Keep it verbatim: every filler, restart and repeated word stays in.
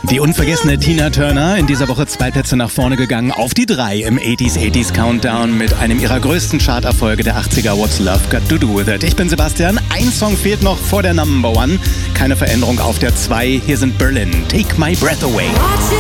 Die unvergessene Tina Turner, in dieser Woche zwei Plätze nach vorne gegangen, auf die drei im achtziger achtziger Countdown mit einem ihrer größten Charterfolge der achtziger, What's Love Got to Do With It. Ich bin Sebastian, ein Song fehlt noch vor der Number One, keine Veränderung auf der zwei, hier sind Berlin, Take My Breath Away.